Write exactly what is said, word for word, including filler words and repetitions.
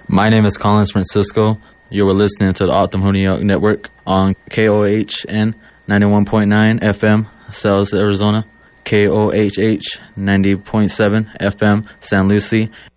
My name is Collins Francisco. You were listening to the Optum New York Network on K O H N ninety-one point nine F M, Sales, Arizona, K O H H ninety point seven F M, San Lucie,